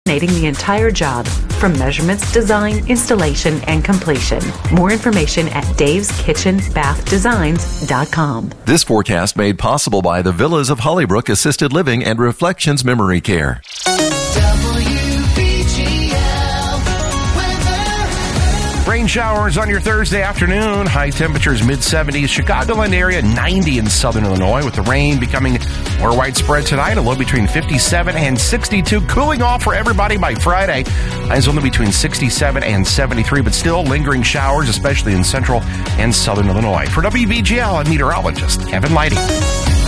The entire job, from measurements, design, installation, and completion. More information at daveskitchenbathdesigns.com. This forecast made possible by the Villas of Hollybrook Assisted Living and Reflections Memory Care. Rain showers on your Thursday afternoon. High temperatures mid-70s. Chicagoland area 90 in southern Illinois, with the rain becoming more widespread tonight. A low between 57 and 62. Cooling off for everybody by Friday. Highs only between 67 and 73, but still lingering showers, especially in central and southern Illinois. For WBGL, I'm meteorologist Kevin Lighty.